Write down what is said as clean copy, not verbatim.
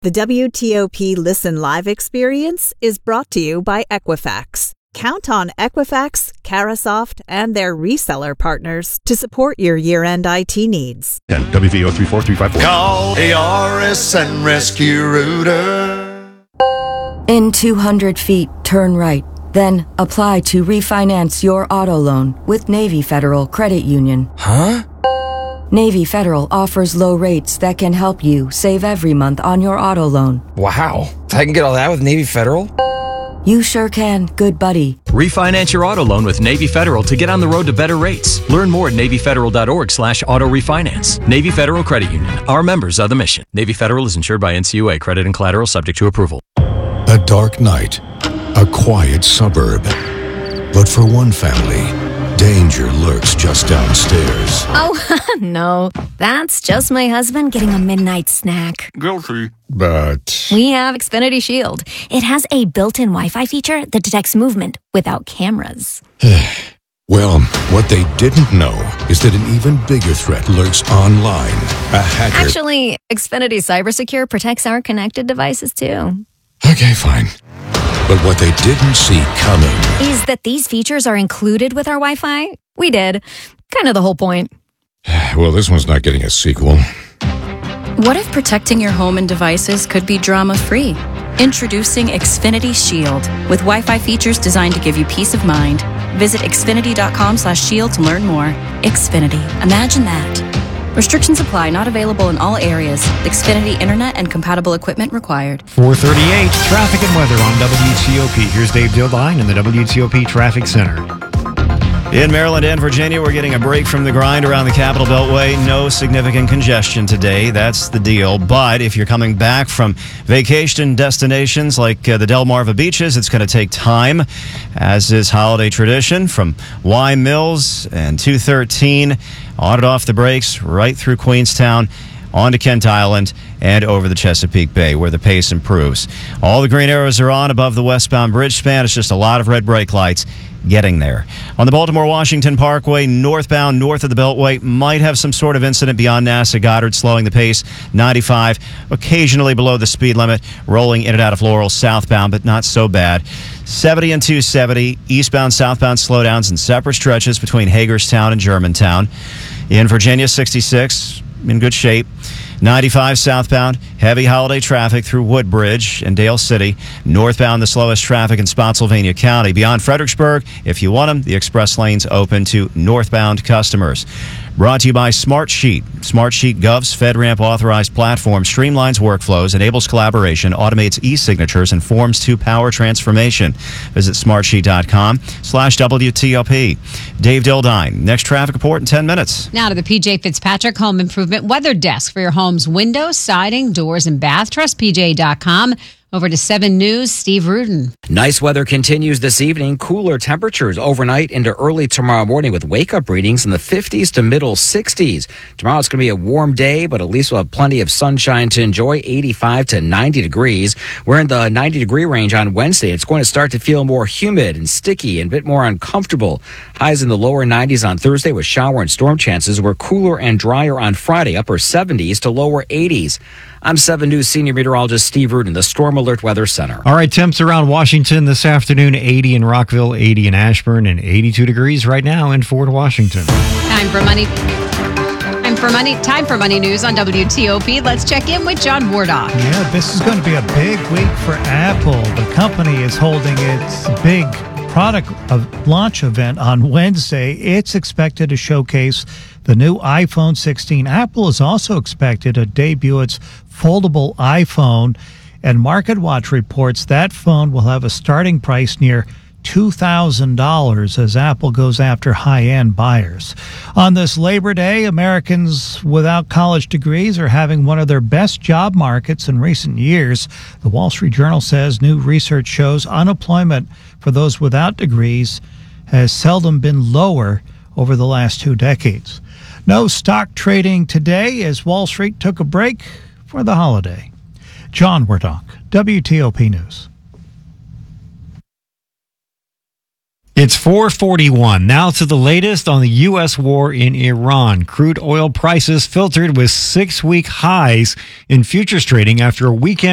The WTOP Listen Live experience is brought to you by Equifax. Count on Equifax, Carasoft, and their reseller partners to support your year-end IT needs. And WVO 34354. Call ARS and Rescue Rooter. In 200 feet, turn right. Then apply to refinance your auto loan with Navy Federal Credit Union. Huh? Navy Federal offers low rates that can help you save every month on your auto loan. Wow. I can get all that with Navy Federal? You sure can, good buddy. Refinance your auto loan with Navy Federal to get on the road to better rates. Learn more at NavyFederal.org/auto refinance. Navy Federal Credit Union. Our members are the mission. Navy Federal is insured by NCUA. Credit and collateral subject to approval. A dark night. A quiet suburb. But for one family, danger lurks just downstairs. Oh, no. That's just my husband getting a midnight snack. Guilty. But We have Xfinity Shield. It has a built-in Wi-Fi feature that detects movement without cameras. well, what they didn't know is that an even bigger threat lurks online. A hacker. Actually, Xfinity CyberSecure protects our connected devices, too. Okay, fine. But what they didn't see coming Is that these features are included with our Wi-Fi? We did. Kind of the whole point. Well, this one's not getting a sequel. What if protecting your home and devices could be drama-free? Introducing Xfinity Shield with Wi-Fi features designed to give you peace of mind. Visit xfinity.com/shield to learn more. Xfinity. Imagine that. Restrictions apply. Not available in all areas. Xfinity Internet and compatible equipment required. 438, traffic and weather on WTOP. Here's Dave Dildine in the WTOP Traffic Center. In Maryland and Virginia, we're getting a break from the grind around the Capitol Beltway. No significant congestion today. That's the deal. But if you're coming back from vacation destinations like the Delmarva Beaches, it's going to take time, as is holiday tradition. From Y Mills and 213, on and off the brakes, right through Queenstown, on to Kent Island, and over the Chesapeake Bay, where the pace improves. All the green arrows are on above the westbound bridge span. It's just a lot of red brake lights getting there. On the Baltimore-Washington Parkway, northbound, north of the Beltway, might have some sort of incident beyond NASA Goddard, slowing the pace. 95, occasionally below the speed limit, rolling in and out of Laurel southbound, but not so bad. 70 and 270, eastbound, southbound slowdowns in separate stretches between Hagerstown and Germantown. In Virginia, 66, in good shape. 95 southbound, heavy holiday traffic through Woodbridge and Dale City. Northbound, the slowest traffic in Spotsylvania County. Beyond Fredericksburg, if you want them, the express lane's open to northbound customers. Brought to you by Smartsheet. Smartsheet Gov's FedRAMP authorized platform streamlines workflows, enables collaboration, automates e-signatures, and Forms 2 power transformation. Visit smartsheet.com/WTOP. Dave Dildine. Next traffic report in 10 minutes. Now to the PJ Fitzpatrick Home Improvement Weather Desk for your home's windows, siding, doors, and bath. Trust PJ.com. Over to 7 News, Steve Rudin. Nice weather continues this evening. Cooler temperatures overnight into early tomorrow morning with wake-up readings in the 50s to middle 60s. Tomorrow it's going to be a warm day, but at least we'll have plenty of sunshine to enjoy, 85 to 90 degrees. We're in the 90-degree range on Wednesday. It's going to start to feel more humid and sticky and a bit more uncomfortable. Highs in the lower 90s on Thursday with shower and storm chances. We're cooler and drier on Friday, upper 70s to lower 80s. I'm 7 News senior meteorologist Steve Rudin, the Storm Alert Weather Center. All right, temps around Washington this afternoon, 80 in Rockville, 80 in Ashburn, and 82 degrees right now in Fort Washington. Time for money news on WTOP. Let's check in with John Wardock. Yeah, this is going to be a big week for Apple. The company is holding its big product launch event on Wednesday. It's expected to showcase the new iPhone 16. Apple is also expected to debut its foldable iPhone, and MarketWatch reports that phone will have a starting price near $2,000 as Apple goes after high-end buyers. On this Labor Day, Americans without college degrees are having one of their best job markets in recent years. The Wall Street Journal says new research shows unemployment for those without degrees has seldom been lower over the last 2 decades. No stock trading today as Wall Street took a break for the holiday. John Wardock, WTOP News. It's 4:41. Now to the latest on the U.S. war in Iran. Crude oil prices filtered with 6-week highs in futures trading after a weekend